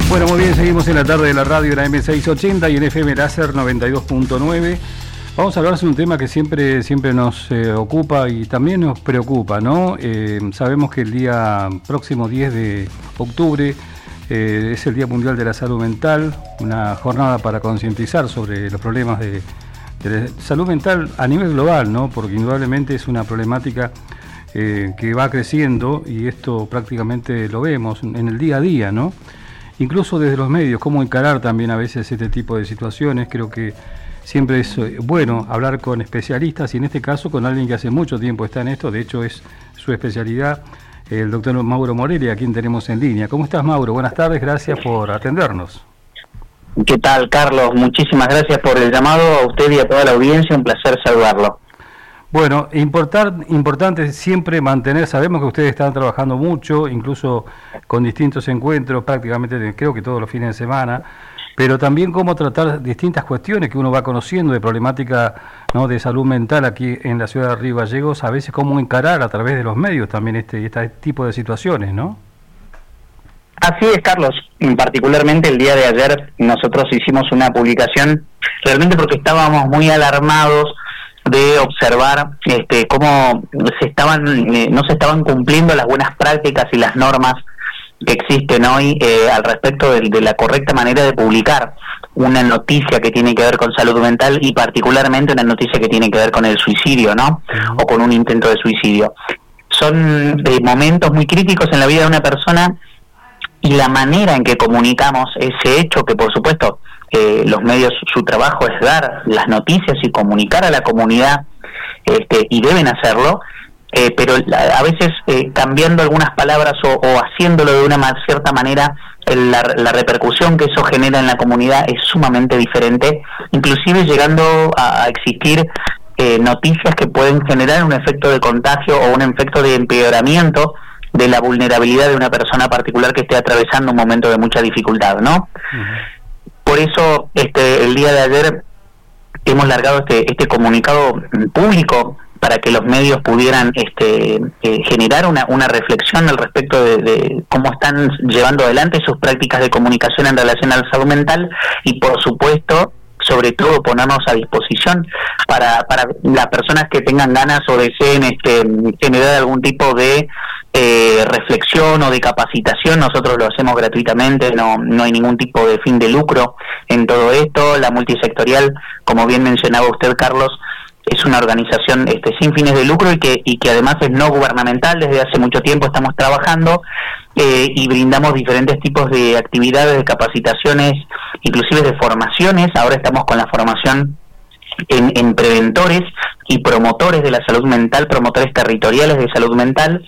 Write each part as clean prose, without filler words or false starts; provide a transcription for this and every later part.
Bueno, muy bien, seguimos en la tarde de la radio de la M680 y en FM Láser 92.9. Vamos a hablar de un tema que siempre nos ocupa y también nos preocupa, ¿no? Sabemos que el día próximo 10 de octubre es el Día Mundial de la Salud Mental, una jornada para concientizar sobre los problemas de salud mental a nivel global, ¿no? Porque indudablemente es una problemática que va creciendo y esto prácticamente lo vemos en el día a día, ¿no? Incluso desde los medios, cómo encarar también a veces este tipo de situaciones. Creo que siempre es bueno hablar con especialistas y en este caso con alguien que hace mucho tiempo está en esto, de hecho es su especialidad, el doctor Mauro Morelli, a quien tenemos en línea. ¿Cómo estás, Mauro? Buenas tardes, gracias por atendernos. ¿Qué tal, Carlos? Muchísimas gracias por el llamado, a usted y a toda la audiencia, un placer saludarlo. Bueno, importante siempre mantener, sabemos que ustedes están trabajando mucho, incluso con distintos encuentros, prácticamente creo que todos los fines de semana, pero también cómo tratar distintas cuestiones que uno va conociendo de problemática, ¿no?, de salud mental aquí en la ciudad de Río Gallegos, a veces cómo encarar a través de los medios también este tipo de situaciones, ¿no? Así es, Carlos. Particularmente el día de ayer nosotros hicimos una publicación realmente porque estábamos muy alarmados de observar cómo no se estaban cumpliendo las buenas prácticas y las normas que existen hoy al respecto de la correcta manera de publicar una noticia que tiene que ver con salud mental y particularmente una noticia que tiene que ver con el suicidio, ¿no? O con un intento de suicidio. Son momentos muy críticos en la vida de una persona y la manera en que comunicamos ese hecho, que por supuesto los medios, su trabajo es dar las noticias y comunicar a la comunidad, y deben hacerlo, pero a veces cambiando algunas palabras o haciéndolo de una cierta manera, la repercusión que eso genera en la comunidad es sumamente diferente, inclusive llegando a existir noticias que pueden generar un efecto de contagio o un efecto de empeoramiento de la vulnerabilidad de una persona particular que esté atravesando un momento de mucha dificultad, ¿no? Por eso el día de ayer hemos largado este comunicado público para que los medios pudieran generar una reflexión al respecto de cómo están llevando adelante sus prácticas de comunicación en relación a la salud mental y, por supuesto, sobre todo ponernos a disposición para las personas que tengan ganas o deseen generar algún tipo de reflexión o de capacitación. Nosotros lo hacemos gratuitamente, no hay ningún tipo de fin de lucro en todo esto. La multisectorial, como bien mencionaba usted, Carlos, es una organización sin fines de lucro y que además es no gubernamental. Desde hace mucho tiempo estamos trabajando y brindamos diferentes tipos de actividades, de capacitaciones, inclusive de formaciones. Ahora estamos con la formación en preventores y promotores de la salud mental, promotores territoriales de salud mental,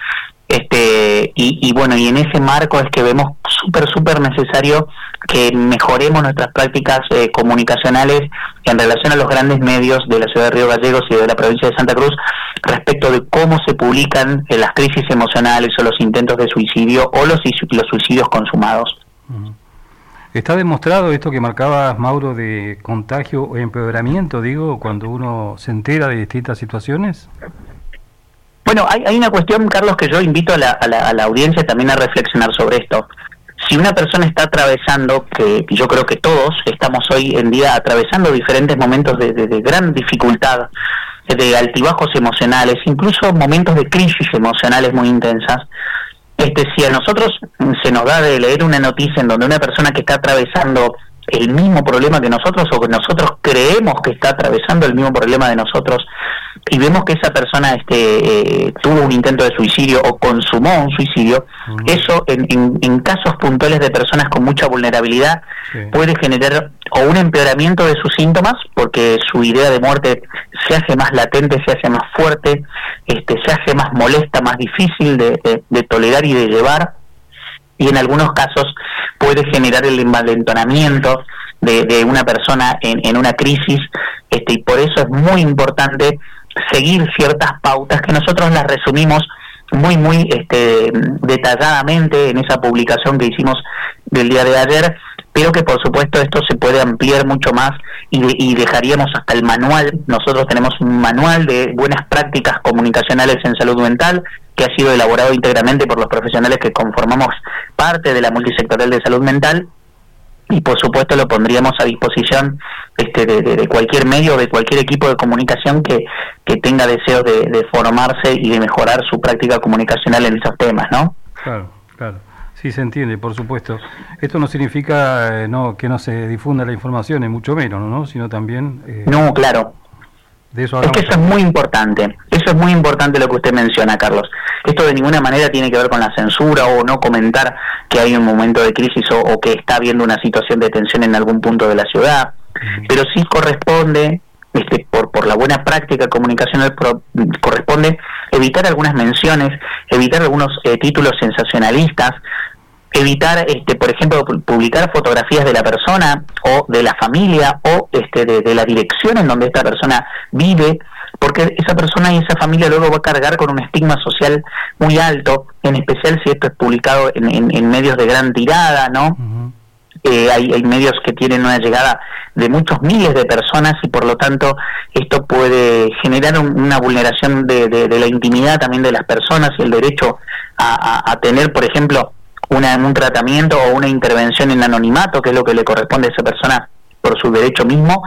y bueno, y en ese marco es que vemos súper necesario que mejoremos nuestras prácticas comunicacionales en relación a los grandes medios de la ciudad de Río Gallegos y de la provincia de Santa Cruz respecto de cómo se publican las crisis emocionales o los intentos de suicidio o los suicidios consumados. ¿Está demostrado esto que marcabas, Mauro, de contagio o empeoramiento, cuando uno se entera de distintas situaciones? Bueno, hay una cuestión, Carlos, que yo invito a la audiencia también a reflexionar sobre esto. Si una persona está atravesando, que yo creo que todos estamos hoy en día atravesando diferentes momentos de gran dificultad, de altibajos emocionales, incluso momentos de crisis emocionales muy intensas, si a nosotros se nos da de leer una noticia en donde una persona que está atravesando el mismo problema que nosotros o que nosotros creemos que está atravesando el mismo problema de nosotros y vemos que esa persona tuvo un intento de suicidio o consumó un suicidio, eso en casos puntuales de personas con mucha vulnerabilidad puede generar o un empeoramiento de sus síntomas porque su idea de muerte se hace más latente, se hace más fuerte, se hace más molesta, más difícil de tolerar y de llevar, y en algunos casos puede generar el envalentonamiento de una persona en una crisis, y por eso es muy importante seguir ciertas pautas que nosotros las resumimos muy detalladamente en esa publicación que hicimos del día de ayer, pero que por supuesto esto se puede ampliar mucho más y dejaríamos hasta el manual. Nosotros tenemos un manual de buenas prácticas comunicacionales en salud mental que ha sido elaborado íntegramente por los profesionales que conformamos parte de la multisectorial de salud mental y por supuesto lo pondríamos a disposición de cualquier medio, de cualquier equipo de comunicación que tenga deseos de formarse y de mejorar su práctica comunicacional en esos temas, ¿no? Claro, claro. Sí, se entiende, por supuesto. Esto no significa que no se difunda la información, ni mucho menos, ¿no? Sino también... No, claro. De eso es que eso es muy importante. Eso es muy importante lo que usted menciona, Carlos. Esto de ninguna manera tiene que ver con la censura o no comentar que hay un momento de crisis o que está habiendo una situación de tensión en algún punto de la ciudad. Pero sí corresponde, por la buena práctica comunicacional, corresponde evitar algunas menciones, evitar algunos títulos sensacionalistas, evitar, por ejemplo, publicar fotografías de la persona o de la familia o de la dirección en donde esta persona vive, porque esa persona y esa familia luego va a cargar con un estigma social muy alto, en especial si esto es publicado en medios de gran tirada, ¿no? Uh-huh. Hay medios que tienen una llegada de muchos miles de personas y por lo tanto esto puede generar una vulneración de la intimidad también de las personas y el derecho a tener, por ejemplo, un tratamiento o una intervención en anonimato, que es lo que le corresponde a esa persona por su derecho mismo,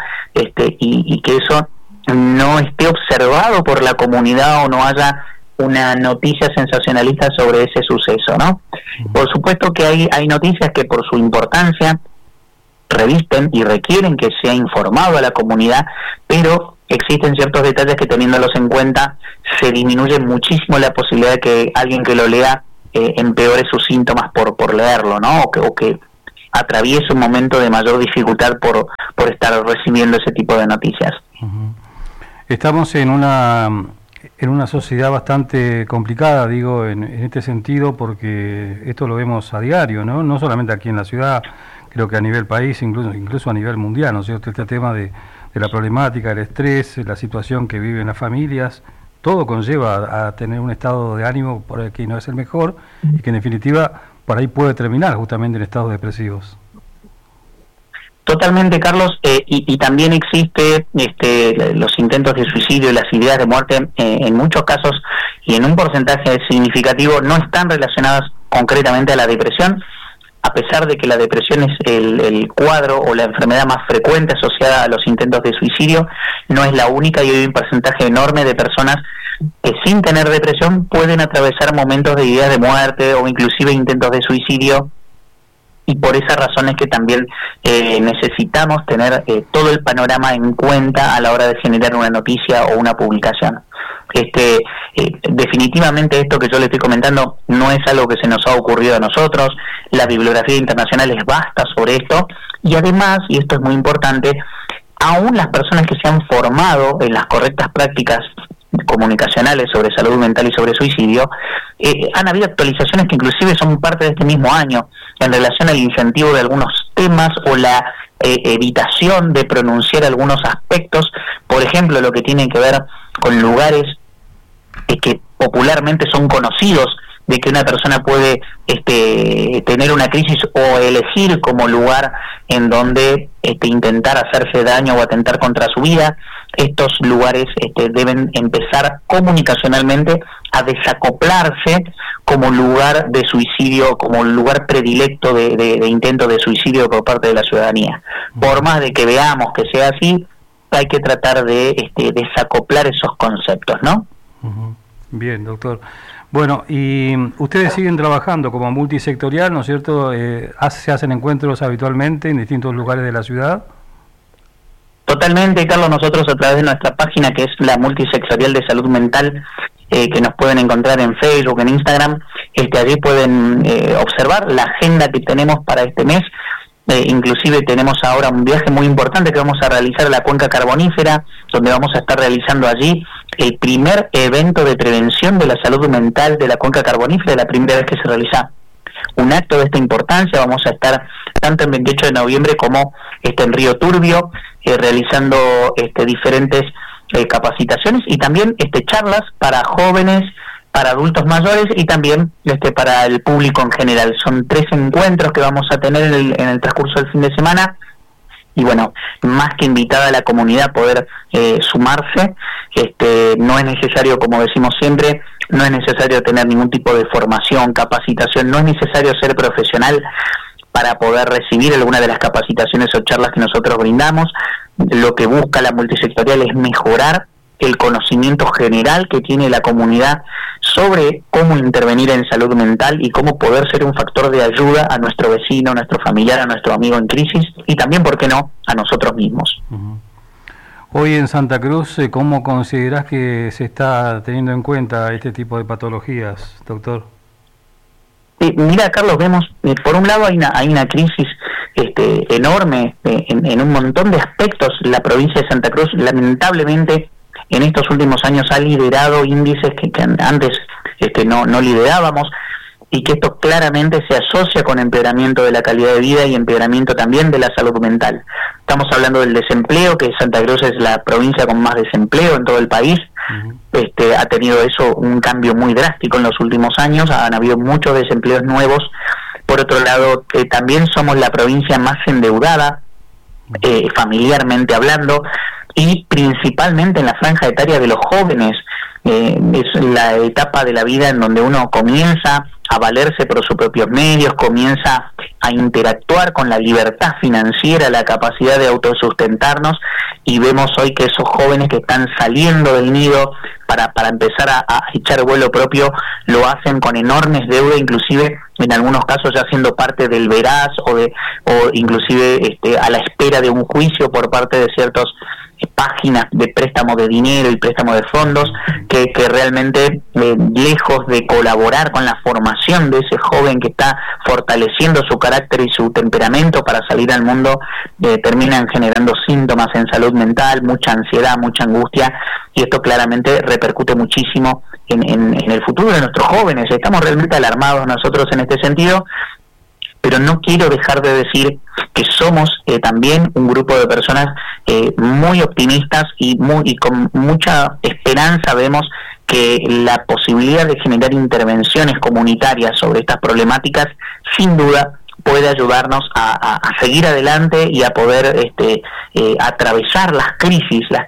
y que eso no esté observado por la comunidad o no haya una noticia sensacionalista sobre ese suceso, ¿no? Por supuesto que hay noticias que por su importancia revisten y requieren que sea informado a la comunidad, pero existen ciertos detalles que, teniéndolos en cuenta, se disminuye muchísimo la posibilidad de que alguien que lo lea empeore sus síntomas por leerlo, ¿no? O que atraviese un momento de mayor dificultad por estar recibiendo ese tipo de noticias. Uh-huh. Estamos en una sociedad bastante complicada, digo, en este sentido, porque esto lo vemos a diario, ¿no? No solamente aquí en la ciudad, creo que a nivel país, incluso a nivel mundial, ¿no es cierto? Este tema de la problemática, del estrés, la situación que viven las familias, todo conlleva a tener un estado de ánimo por el que no es el mejor y que en definitiva por ahí puede terminar justamente en estados depresivos. Totalmente, Carlos, y también existe los intentos de suicidio y las ideas de muerte en muchos casos y en un porcentaje significativo no están relacionadas concretamente a la depresión, a pesar de que la depresión es el cuadro o la enfermedad más frecuente asociada a los intentos de suicidio. No es la única y hay un porcentaje enorme de personas que sin tener depresión pueden atravesar momentos de ideas de muerte o inclusive intentos de suicidio, y por esa razón es que también necesitamos tener todo el panorama en cuenta a la hora de generar una noticia o una publicación. Definitivamente esto que yo le estoy comentando no es algo que se nos ha ocurrido a nosotros, la bibliografía internacional es vasta sobre esto, y además, y esto es muy importante, aún las personas que se han formado en las correctas prácticas comunicacionales sobre salud mental y sobre suicidio, han habido actualizaciones que inclusive son parte de este mismo año en relación al incentivo de algunos temas o la evitación de pronunciar algunos aspectos, por ejemplo, lo que tiene que ver con lugares que popularmente son conocidos, de que una persona puede tener una crisis o elegir como lugar en donde intentar hacerse daño o atentar contra su vida. Estos lugares deben empezar comunicacionalmente a desacoplarse como lugar de suicidio, como lugar predilecto de intento de suicidio por parte de la ciudadanía. Por más de que veamos que sea así, hay que tratar de desacoplar esos conceptos, ¿no? Uh-huh. Bien, doctor. Bueno, y ustedes siguen trabajando como multisectorial, ¿no es cierto? ¿Se hacen encuentros habitualmente en distintos lugares de la ciudad? Totalmente, Carlos. Nosotros, a través de nuestra página, que es la Multisectorial de Salud Mental, que nos pueden encontrar en Facebook, en Instagram, allí pueden observar la agenda que tenemos para este mes. Inclusive tenemos ahora un viaje muy importante que vamos a realizar a la Cuenca Carbonífera, donde vamos a estar realizando allí el primer evento de prevención de la salud mental de la Cuenca Carbonífera, la primera vez que se realiza un acto de esta importancia. Vamos a estar tanto el 28 de noviembre como en Río Turbio, realizando diferentes capacitaciones y también charlas para jóvenes, para adultos mayores y también para el público en general. Son 3 encuentros que vamos a tener en el transcurso del fin de semana, y bueno, más que invitada a la comunidad a poder sumarse. No es necesario, como decimos siempre, no es necesario tener ningún tipo de formación, capacitación, no es necesario ser profesional para poder recibir alguna de las capacitaciones o charlas que nosotros brindamos. Lo que busca la multisectorial es mejorar el conocimiento general que tiene la comunidad sobre cómo intervenir en salud mental y cómo poder ser un factor de ayuda a nuestro vecino, a nuestro familiar, a nuestro amigo en crisis y también, ¿por qué no?, a nosotros mismos. Hoy en Santa Cruz, ¿cómo considerás que se está teniendo en cuenta este tipo de patologías, doctor? Mira, Carlos, vemos, por un lado hay una crisis enorme en un montón de aspectos. La provincia de Santa Cruz, lamentablemente, en estos últimos años ha liderado índices que antes no liderábamos, y que esto claramente se asocia con empeoramiento de la calidad de vida y empeoramiento también de la salud mental. Estamos hablando del desempleo, que Santa Cruz es la provincia con más desempleo en todo el país. Ha tenido eso un cambio muy drástico en los últimos años, han habido muchos desempleos nuevos. Por otro lado, también somos la provincia más endeudada, familiarmente hablando, y principalmente en la franja etaria de los jóvenes. Es la etapa de la vida en donde uno comienza a valerse por sus propios medios, comienza a interactuar con la libertad financiera, la capacidad de autosustentarnos, y vemos hoy que esos jóvenes que están saliendo del nido para empezar a echar vuelo propio, lo hacen con enormes deudas, inclusive en algunos casos ya siendo parte del veraz o inclusive a la espera de un juicio por parte de ciertos páginas de préstamo de dinero y préstamo de fondos que realmente lejos de colaborar con la formación de ese joven que está fortaleciendo su carácter y su temperamento para salir al mundo, terminan generando síntomas en salud mental, mucha ansiedad, mucha angustia, y esto claramente repercute muchísimo en el futuro de nuestros jóvenes. Estamos realmente alarmados nosotros en este sentido, pero no quiero dejar de decir que somos también un grupo de personas muy optimistas y con mucha esperanza. Vemos que la posibilidad de generar intervenciones comunitarias sobre estas problemáticas, sin duda, puede ayudarnos a seguir adelante y a poder atravesar las crisis. Las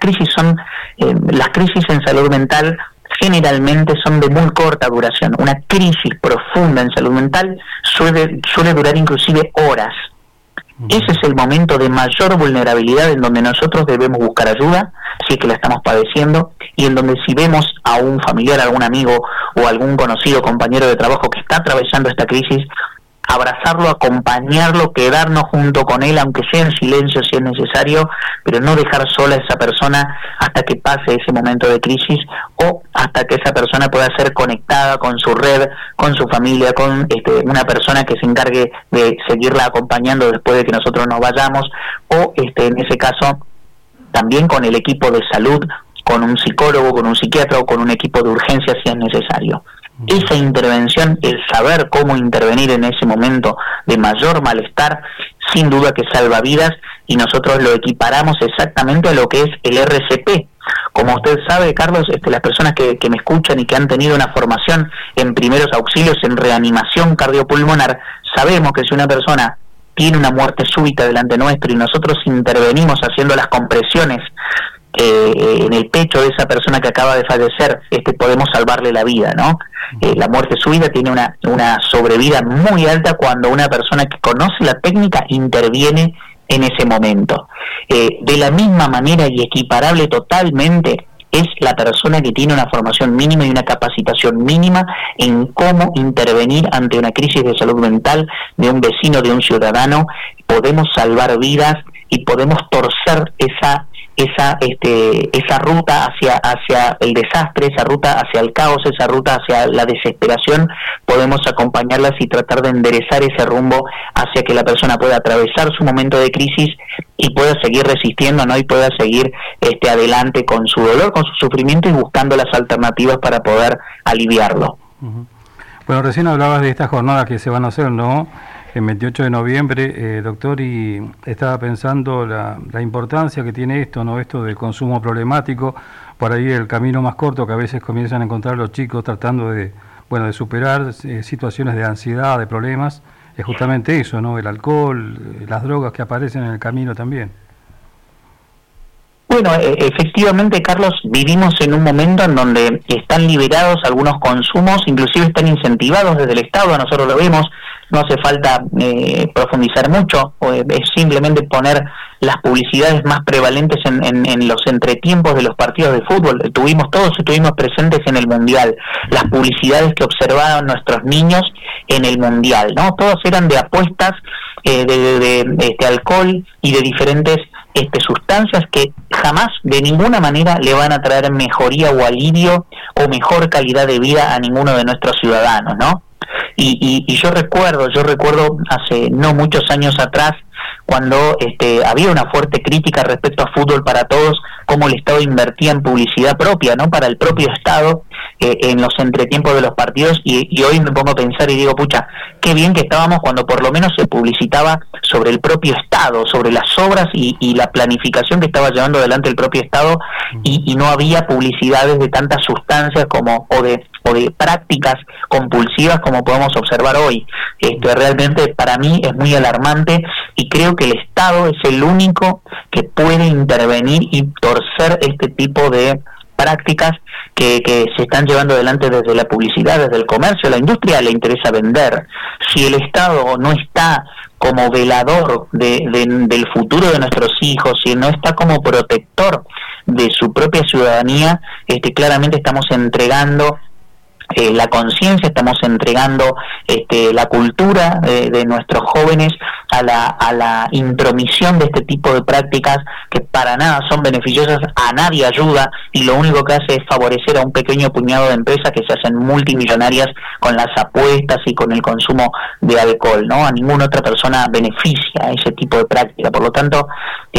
crisis en salud mental generalmente son de muy corta duración. Una crisis profunda en salud mental suele durar inclusive horas. Ese es el momento de mayor vulnerabilidad en donde nosotros debemos buscar ayuda, si es que la estamos padeciendo, y en donde si vemos a un familiar, a algún amigo o algún conocido compañero de trabajo que está atravesando esta crisis, abrazarlo, acompañarlo, quedarnos junto con él, aunque sea en silencio si es necesario, pero no dejar sola a esa persona hasta que pase ese momento de crisis, o hasta que esa persona pueda ser conectada con su red, con su familia, con una persona que se encargue de seguirla acompañando después de que nosotros nos vayamos, o en ese caso también con el equipo de salud, con un psicólogo, con un psiquiatra o con un equipo de urgencia si es necesario. Esa intervención, el saber cómo intervenir en ese momento de mayor malestar, sin duda que salva vidas, y nosotros lo equiparamos exactamente a lo que es el RCP. Como usted sabe, Carlos, las personas que me escuchan y que han tenido una formación en primeros auxilios, en reanimación cardiopulmonar, sabemos que si una persona tiene una muerte súbita delante nuestro y nosotros intervenimos haciendo las compresiones en el pecho de esa persona que acaba de fallecer, podemos salvarle la vida, ¿no? La muerte súbita tiene una sobrevida muy alta cuando una persona que conoce la técnica interviene en ese momento. De la misma manera y equiparable totalmente es la persona que tiene una formación mínima y una capacitación mínima en cómo intervenir ante una crisis de salud mental de un vecino, de un ciudadano. Podemos salvar vidas y podemos torcer esa ruta hacia el desastre, esa ruta hacia el caos, esa ruta hacia la desesperación. Podemos acompañarlas y tratar de enderezar ese rumbo hacia que la persona pueda atravesar su momento de crisis y pueda seguir resistiendo, ¿no? Y pueda seguir adelante con su dolor, con su sufrimiento, y buscando las alternativas para poder aliviarlo. Bueno, recién hablabas de estas jornadas que se van a hacer, ¿no?, el 28 de noviembre, doctor, y estaba pensando la importancia que tiene esto, ¿no?, esto del consumo problemático, por ahí el camino más corto que a veces comienzan a encontrar los chicos tratando de superar situaciones de ansiedad, de problemas, es justamente eso, ¿no?, el alcohol, las drogas que aparecen en el camino también. Bueno, efectivamente, Carlos, vivimos en un momento en donde están liberados algunos consumos, inclusive están incentivados desde el Estado, nosotros lo vemos, no hace falta profundizar mucho, es simplemente poner las publicidades más prevalentes en los entretiempos de los partidos de fútbol. Todos estuvimos presentes en el Mundial, las publicidades que observaron nuestros niños en el Mundial, ¿no? Todas eran de apuestas de alcohol y de diferentes sustancias que jamás de ninguna manera le van a traer mejoría o alivio o mejor calidad de vida a ninguno de nuestros ciudadanos, ¿no? Y yo recuerdo hace no muchos años atrás, cuando había una fuerte crítica respecto a Fútbol para Todos, cómo el Estado invertía en publicidad propia, ¿no? Para el propio Estado, en los entretiempos de los partidos, y hoy me pongo a pensar y digo, pucha, qué bien que estábamos cuando por lo menos se publicitaba sobre el propio Estado, sobre las obras y la planificación que estaba llevando adelante el propio Estado, y no había publicidades de tantas sustancias o de prácticas compulsivas como podemos observar hoy. Realmente para mí es muy alarmante, y creo que el Estado es el único que puede intervenir y torcer este tipo de prácticas que se están llevando adelante desde la publicidad, desde el comercio. A la industria le interesa vender. Si el Estado no está como velador del futuro de nuestros hijos, si no está como protector de su propia ciudadanía, claramente estamos entregando la conciencia, estamos entregando la cultura de nuestros jóvenes a la intromisión de este tipo de prácticas que para nada son beneficiosas, a nadie ayuda, y lo único que hace es favorecer a un pequeño puñado de empresas que se hacen multimillonarias con las apuestas y con el consumo de alcohol, ¿no? A ninguna otra persona beneficia ese tipo de práctica. Por lo tanto,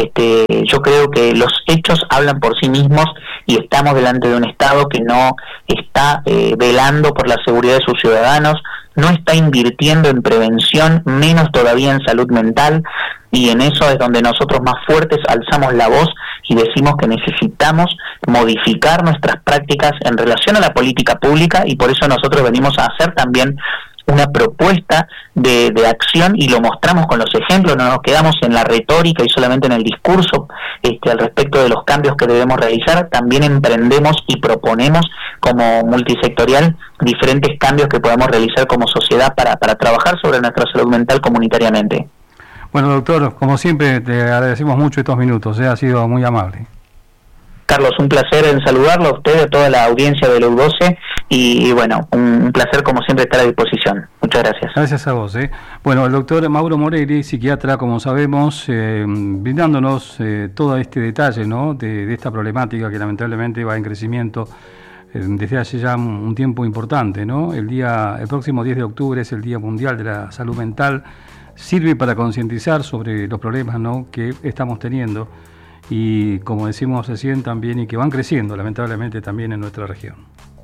yo creo que los hechos hablan por sí mismos, y estamos delante de un Estado que no está velando por la seguridad de sus ciudadanos, no está invirtiendo en prevención, menos todavía en salud mental, y en eso es donde nosotros más fuertes alzamos la voz y decimos que necesitamos modificar nuestras prácticas en relación a la política pública, y por eso nosotros venimos a hacer también una propuesta de acción, y lo mostramos con los ejemplos, no nos quedamos en la retórica y solamente en el discurso al respecto de los cambios que debemos realizar. También emprendemos y proponemos como multisectorial diferentes cambios que podemos realizar como sociedad para trabajar sobre nuestra salud mental comunitariamente. Bueno, doctor, como siempre te agradecemos mucho estos minutos, ha sido muy amable. Carlos, un placer en saludarlo a usted, a toda la audiencia de la U12, y bueno, un placer como siempre estar a disposición. Muchas gracias. Gracias a vos. Bueno, el doctor Mauro Morelli, psiquiatra, como sabemos, brindándonos todo este detalle, ¿no? de esta problemática que lamentablemente va en crecimiento desde hace ya un tiempo importante, ¿no? El próximo 10 de octubre es el Día Mundial de la Salud Mental. Sirve para concientizar sobre los problemas, ¿no? que estamos teniendo, y como decimos recién también, y que van creciendo lamentablemente también en nuestra región.